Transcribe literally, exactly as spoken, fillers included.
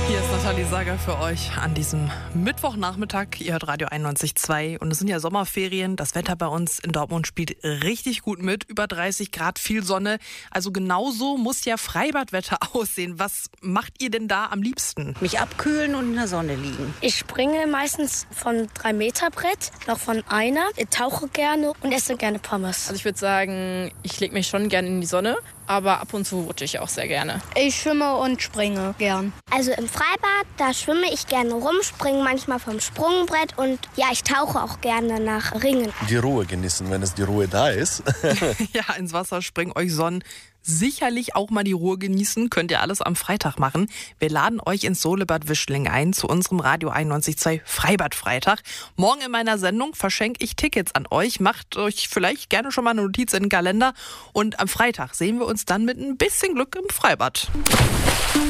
Hier ist Nathalie Sager für euch an diesem Mittwochnachmittag. Ihr hört Radio einundneunzig Komma zwei und es sind ja Sommerferien. Das Wetter bei uns in Dortmund spielt richtig gut mit. Über dreißig Grad, viel Sonne. Also genauso muss ja Freibadwetter aussehen. Was macht ihr denn da am liebsten? Mich abkühlen und in der Sonne liegen. Ich springe meistens von drei Meter Brett, noch von einer. Ich tauche gerne und esse gerne Pommes. Also ich würde sagen, ich lege mich schon gerne in die Sonne, aber ab und zu rutsche ich auch sehr gerne. Ich schwimme und springe gern. Also im Freibad, da schwimme ich gerne rum, springe manchmal vom Sprungbrett und ja, ich tauche auch gerne nach Ringen. Die Ruhe genießen, wenn es die Ruhe da ist. Ja, ins Wasser springen, euch sonnen. Sicherlich auch mal die Ruhe genießen, könnt ihr alles am Freitag machen. Wir laden euch ins Solebad Wischling ein zu unserem Radio einundneunzig Komma zwei Freibad-Freitag. Morgen in meiner Sendung verschenke ich Tickets an euch. Macht euch vielleicht gerne schon mal eine Notiz in den Kalender. Und am Freitag sehen wir uns dann mit ein bisschen Glück im Freibad.